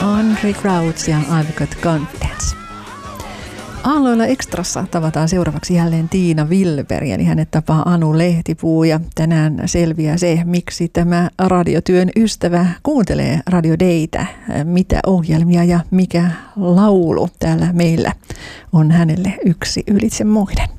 Andre Crouch ja I've Got Confidence. Aalloilla Extrassa tavataan seuraavaksi jälleen Tiina Wilberg, eli hänet tapaa Anu Lehtipuu, ja tänään selviää se, miksi tämä radiotyön ystävä kuuntelee Radio Daytä, mitä ohjelmia ja mikä laulu täällä meillä on hänelle yksi ylitse muiden.